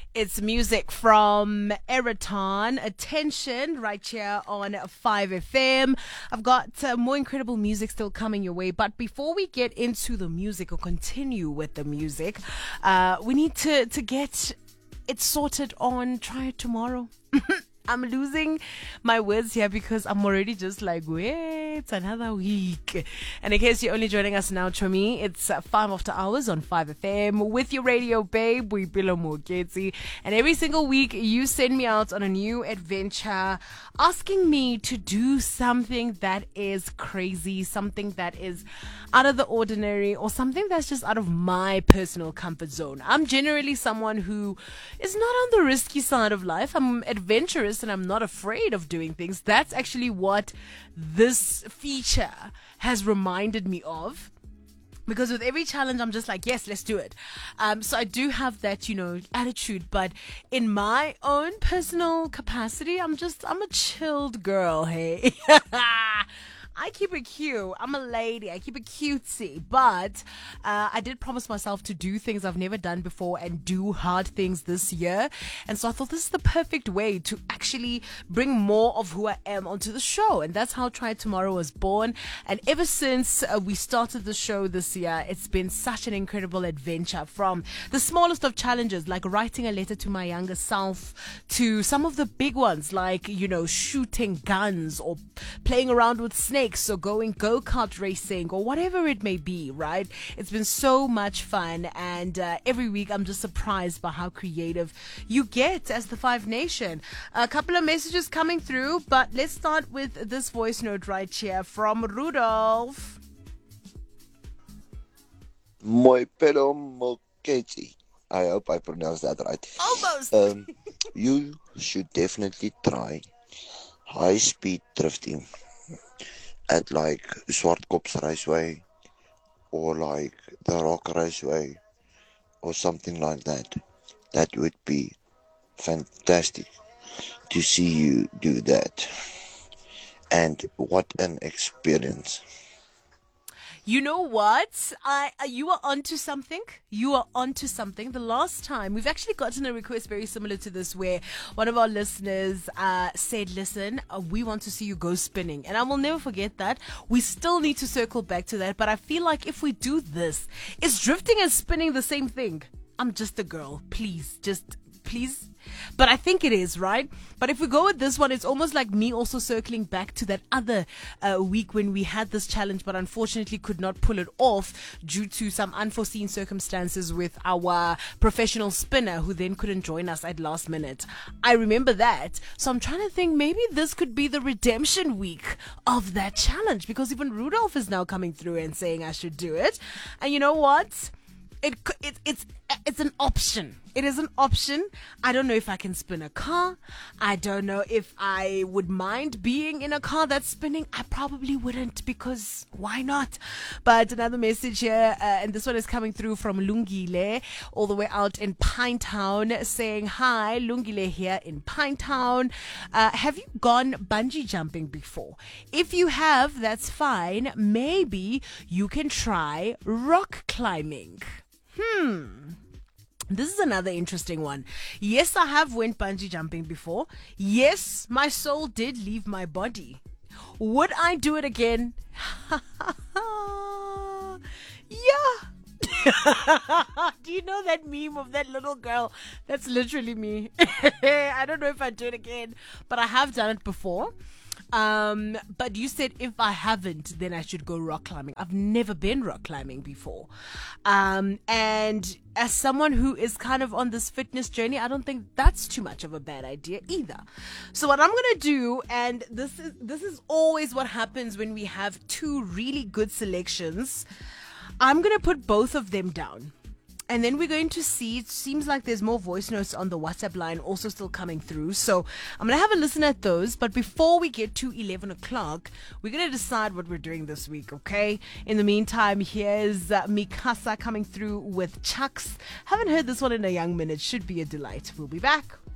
It's music from Eraton. Attention, right here on 5FM. I've got more incredible music still coming your way. But before we get into the music or continue with the music, we need to get it sorted on Try It Tomorrow. I'm losing my words here because I'm already just like, wait, it's another week. And in case you're only joining us now, Chomi, it's 5 after hours on 5FM with your radio babe, Boipelo Moketsi. And every single week, you send me out on a new adventure, asking me to do something that is crazy, something that is out of the ordinary, or something that's just out of my personal comfort zone. I'm generally someone who is not on the risky side of life. I'm adventurous and I'm not afraid of doing things. That's actually what this feature has reminded me of. Because with every challenge, I'm just like, yes, let's do it. So I do have that, attitude. But in my own personal capacity, I'm a chilled girl, hey. I keep it cute. I'm a lady. I keep it cutesy. But I did promise myself to do things I've never done before and do hard things this year. And so I thought this is the perfect way to actually bring more of who I am onto the show. And that's how Try It Tomorrow was born. And ever since we started the show this year, it's been such an incredible adventure, from the smallest of challenges, like writing a letter to my younger self, to some of the big ones, like, shooting guns or playing around with snakes, or going go-kart racing, or whatever it may be, right? It's been so much fun, and every week I'm just surprised by how creative you get as the Five Nation. A couple of messages coming through, but let's start with this voice note right here from Rudolph. Boipelo Moketsi. I hope I pronounced that right. Almost. You should definitely try high-speed drifting at like Swartkops Raceway or like the Rock Raceway or something like that. That would be fantastic to see you do that. And what an experience. You know what? You are onto something. You are onto something. The last time, we've actually gotten a request very similar to this, where one of our listeners said, listen, we want to see you go spinning. And I will never forget that. We still need to circle back to that. But I feel like if we do this, is drifting and spinning the same thing? I'm just a girl. Please. But I think it is, right? But if we go with this one, it's almost like me also circling back to that other week when we had this challenge, but unfortunately could not pull it off due to some unforeseen circumstances with our professional spinner, who then couldn't join us at last minute. I remember that. So I'm trying to think, maybe this could be the redemption week of that challenge, because even Rudolph is now coming through and saying I should do it. And you know what? It's an option. It is an option. I don't know if I can spin a car. I don't know if I would mind being in a car that's spinning. I probably wouldn't, because why not? But another message here, and this one is coming through from Lungile, all the way out in Pinetown, saying, hi, Lungile here in Pinetown. Have you gone bungee jumping before? If you have, that's fine. Maybe you can try rock climbing. This is another interesting one. Yes, I have went bungee jumping before. Yes, my soul did leave my body. Would I do it again? Yeah. Do you know that meme of that little girl? That's literally me. I don't know if I'd do it again, but I have done it before. But you said if I haven't, then I should go rock climbing. I've never been rock climbing before. And as someone who is kind of on this fitness journey, I don't think that's too much of a bad idea either. So what I'm going to do, and this is always what happens when we have two really good selections, I'm going to put both of them down. And then we're going to see, it seems like there's more voice notes on the WhatsApp line also still coming through. So I'm going to have a listen at those. But before we get to 11 o'clock, we're going to decide what we're doing this week, okay? In the meantime, here's Mikasa coming through with Chucks. Haven't heard this one in a young minute. Should be a delight. We'll be back.